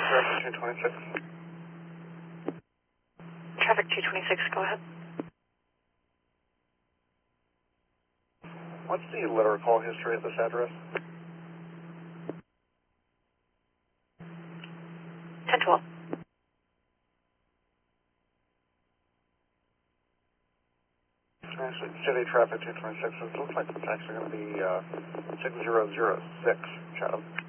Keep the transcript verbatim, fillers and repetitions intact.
Traffic two twenty-six. Traffic two twenty-six, go ahead. What's the letter call history of this address? ten twelve. Actually, City Traffic two twenty-six, it looks like it's actually going to be uh, six zero zero six, Chatham.